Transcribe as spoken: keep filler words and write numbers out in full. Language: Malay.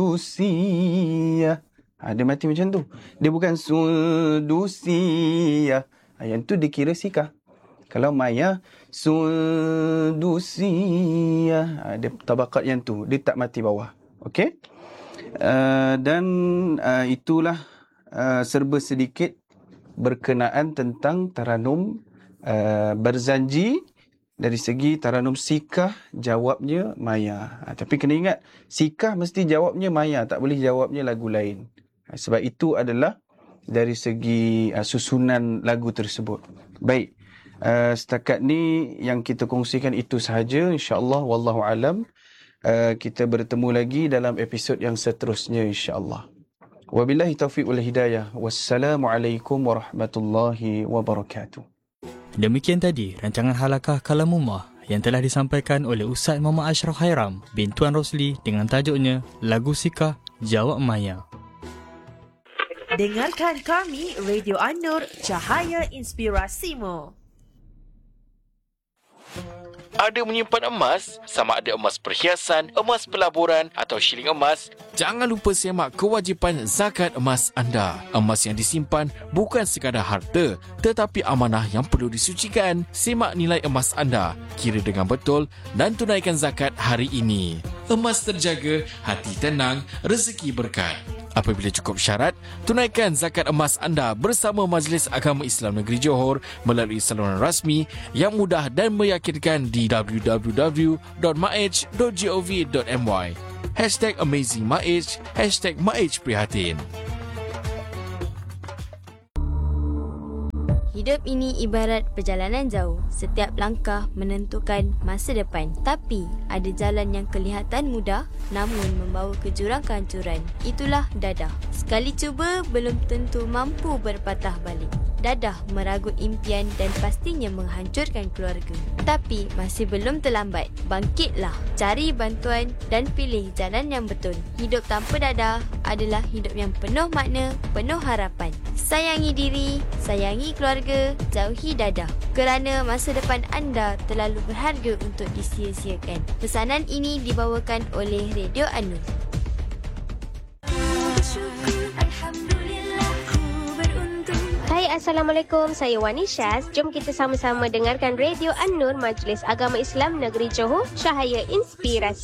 Sudusia. Ha, dia mati macam tu. Dia bukan sudusia. Ha, yang tu dikira sikah. Kalau maya sudusia. Ha, dia tabakat yang tu. Dia tak mati bawah. Okey? Uh, dan uh, itulah uh, serba sedikit berkenaan tentang taranum uh, Barzanji. Dari segi taranum sikah, jawabnya maya. Ha, tapi kena ingat, sikah mesti jawabnya maya. Tak boleh jawabnya lagu lain. Ha, sebab itu adalah dari segi uh, susunan lagu tersebut. Baik. Uh, setakat ni yang kita kongsikan itu sahaja. InsyaAllah. Wallahu alam. Uh, kita bertemu lagi dalam episod yang seterusnya. InsyaAllah. Wabillahi taufiq wal hidayah. Wassalamualaikum warahmatullahi wabarakatuh. Demikian tadi rancangan Halakah Kalamullah yang telah disampaikan oleh Ustaz Muhammad Ashraf Hairam bin Tuan Rosli dengan tajuknya Lagu Sikah Jawab Maya. Dengarkan kami Radio An-Nur, Cahaya Inspirasimu. Ada menyimpan emas, sama ada emas perhiasan, emas pelaburan atau shilling emas, jangan lupa semak kewajipan zakat emas anda. Emas yang disimpan bukan sekadar harta, tetapi amanah yang perlu disucikan. Semak nilai emas anda, kira dengan betul dan tunaikan zakat hari ini. Emas terjaga, hati tenang, rezeki berkat. Apabila cukup syarat, tunaikan zakat emas anda bersama Majlis Agama Islam Negeri Johor melalui saluran rasmi yang mudah dan meyakinkan di w w w dot maej dot gov dot my. Hashtag Amazing Maej, Hashtag Maej Prihatin. Hidup ini ibarat perjalanan jauh. Setiap langkah menentukan masa depan. Tapi ada jalan yang kelihatan mudah namun membawa ke jurang kehancuran. Itulah dadah. Sekali cuba belum tentu mampu berpatah balik. Dadah meragut impian dan pastinya menghancurkan keluarga. Tapi masih belum terlambat. Bangkitlah, cari bantuan dan pilih jalan yang betul. Hidup tanpa dadah adalah hidup yang penuh makna, penuh harapan. Sayangi diri, sayangi keluarga, jauhi dadah. Kerana masa depan anda terlalu berharga untuk disia-siakan. Pesanan ini dibawakan oleh Radio An-Nur. Hai, Assalamualaikum. Saya Wani Syaz. Jom kita sama-sama dengarkan Radio An-Nur, Majlis Agama Islam Negeri Johor, Cahaya Inspirasi.